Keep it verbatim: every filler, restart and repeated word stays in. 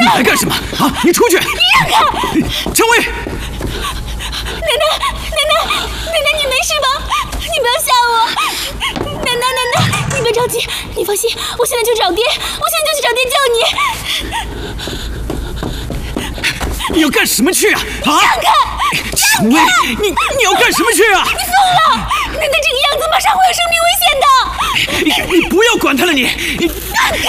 你来干什么啊？你出去！你让开！ 陈薇， 奶奶，奶奶，奶奶，你没事吧？你不要吓我！奶奶，奶奶，你别着急，你放心，我现在就找爹，我现在就去找爹救你。你要干什么去啊？啊！ 让开！ 陈薇，你你要干什么去啊？ 你疯了！奶奶这个样子，马上会有生命危险的。 你你不要管他了，你你。